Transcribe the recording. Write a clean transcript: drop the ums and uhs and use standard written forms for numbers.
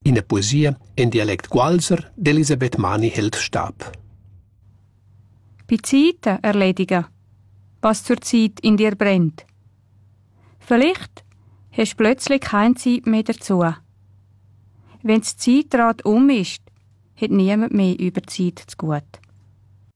in der Poesie in Dialekt Gualser d'Elisabeth Mani hält Stab. Bei Zeiten erledigen, was zur Zeit in dir brennt. Vielleicht hast du plötzlich keine Zeit mehr dazu. Wenn das Zeitrad ist, hat niemand mehr über die Zeit zu gut.